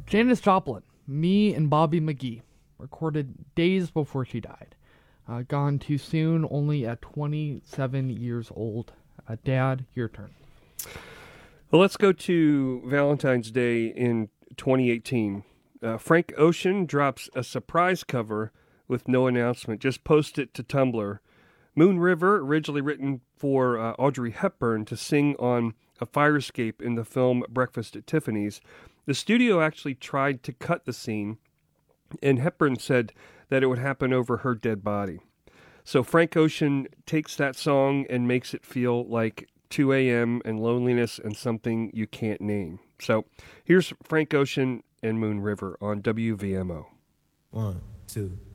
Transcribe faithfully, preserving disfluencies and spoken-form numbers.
Janis Joplin, Me and Bobby McGee, recorded days before she died. Uh, gone too soon, only at twenty-seven years old. Uh, Dad, your turn. Well, let's go to Valentine's Day in twenty eighteen. Uh, Frank Ocean drops a surprise cover with no announcement. Just post it to Tumblr. Moon River, originally written for uh, Audrey Hepburn to sing on a fire escape in the film Breakfast at Tiffany's. The studio actually tried to cut the scene, and Hepburn said that it would happen over her dead body. So Frank Ocean takes that song and makes it feel like two a.m. and loneliness and something you can't name. So here's Frank Ocean and Moon River on W V M O. One, two.